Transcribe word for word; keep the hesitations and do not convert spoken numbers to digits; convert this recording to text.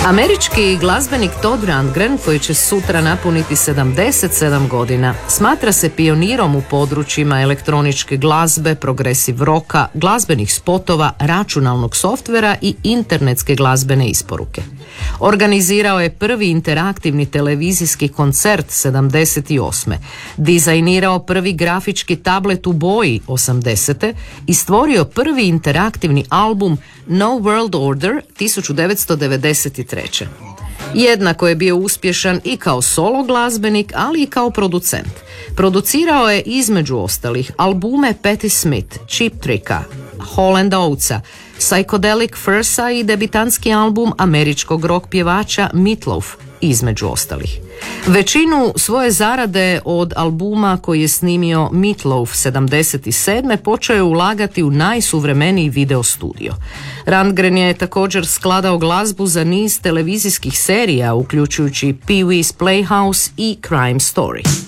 Američki glazbenik Todd Rundgren, koji će sutra napuniti sedamdeset sedam godina, smatra se pionirom u područjima elektroničke glazbe, progresiv roka, glazbenih spotova, računalnog softvera i internetske glazbene isporuke. Organizirao je prvi interaktivni televizijski koncert sedamdeset osme Dizajnirao prvi grafički tablet u boji osamdesete i stvorio prvi interaktivni album No World Order tisuću devetsto devedeset treće Jednako je bio uspješan i kao solo glazbenik, ali i kao producent. Producirao je između ostalih albume Patti Smith, Cheap Tricka, Hall and Oatesa, Psychedelic Fursa i debitanski album američkog rock pjevača Meatloaf, između ostalih. Većinu svoje zarade od albuma koji je snimio Meatloaf sedamdeset sedme počeo je ulagati u najsuvremeniji video studio. Rundgren je također skladao glazbu za niz televizijskih serija, uključujući Pee Wee's Playhouse i Crime Story.